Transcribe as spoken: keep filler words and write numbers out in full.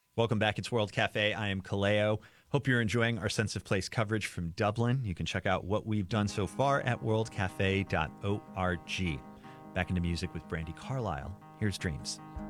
Welcome back. It's World Cafe. I am Kaleo. Hope you're enjoying our Sense of Place coverage from Dublin. You can check out what we've done so far at world cafe dot org. Back into music with Brandi Carlile. Here's Dreams.